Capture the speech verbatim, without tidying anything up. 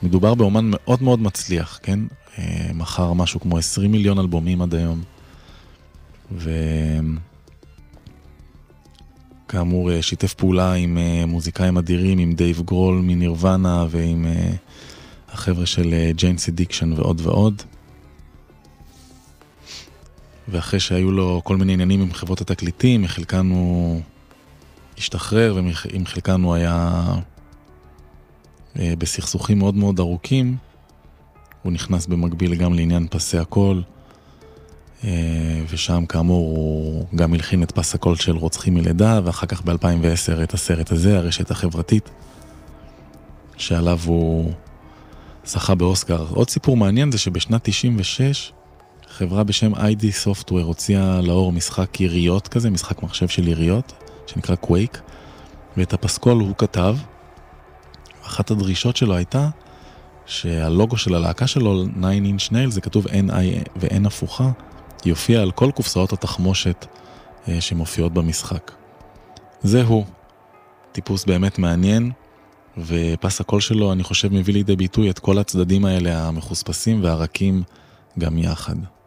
מדובר באומן מאוד מאוד מצליח, כן? מחר משהו כמו עשרים מיליון אלבומים עד היום. וכאמור, שיתף פעולה עם מוזיקאים אדירים, עם דייב גרול מנירוונה, ועם החבר'ה של ג'יינס אדיקשן ועוד ועוד. ואחרי שהיו לו כל מיני עניינים עם חברות התקליטים, מחלקן הוא השתחרר, ועם חלקן הוא היה בסכסוכים מאוד מאוד ארוכים. הוא נכנס במקביל גם לעניין פסי הקול, ושם כאמור הוא גם הלחין את פס הקול של רוצחים מלידה, ואחר כך ב-אלפיים ועשר את הסרט הזה, הרשת החברתית, שעליו הוא זכה באוסקר. עוד סיפור מעניין זה שבשנת תשעים ושש, חברה בשם איי די Software הוציאה לאור משחק יריות כזה, משחק מחשב של יריות, שנקרא Quake, ואת הפסקול הוא כתב. אחת הדרישות שלו הייתה שהלוגו של הלהקה שלו, Nine Inch Nails, זה כתוב N I ו-N הפוכה, יופיע על כל קופסאות התחמושת שמופיעות במשחק. זהו, טיפוס באמת מעניין, ופס הקול שלו, אני חושב, מביא לידי ביטוי את כל הצדדים האלה המחוספסים והרקים גם יחד.